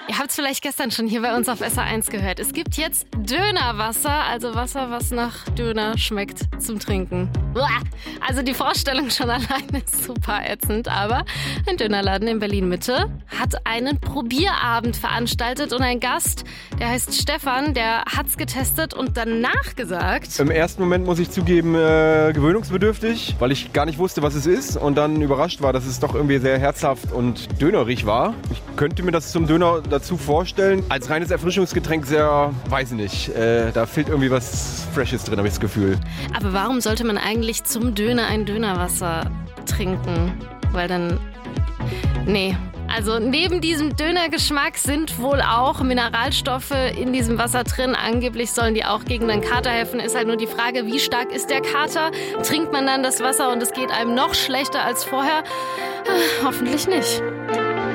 Ihr habt es vielleicht gestern schon hier bei uns auf SR1 gehört. Es gibt jetzt Dönerwasser, also Wasser, was nach Döner schmeckt zum Trinken. Uah! Also die Vorstellung schon alleine ist super ätzend, aber ein Dönerladen in Berlin-Mitte hat einen Probierabend veranstaltet und ein Gast, der heißt Stefan, der hat's getestet und danach gesagt: Im ersten Moment muss ich zugeben, gewöhnungsbedürftig, weil ich gar nicht wusste, was es ist und dann überrascht war, dass es doch irgendwie sehr herzhaft und dönerig war. Ich könnte mir das zum Döner dazu vorstellen. Als reines Erfrischungsgetränk sehr, weiß ich nicht, da fehlt irgendwie was Freshes drin, habe ich das Gefühl. Aber warum sollte man eigentlich zum Döner ein Dönerwasser trinken? Weil dann... Nee. Also neben diesem Dönergeschmack sind wohl auch Mineralstoffe in diesem Wasser drin. Angeblich sollen die auch gegen den Kater helfen. Ist halt nur die Frage, wie stark ist der Kater? Trinkt man dann das Wasser und es geht einem noch schlechter als vorher? Hoffentlich nicht.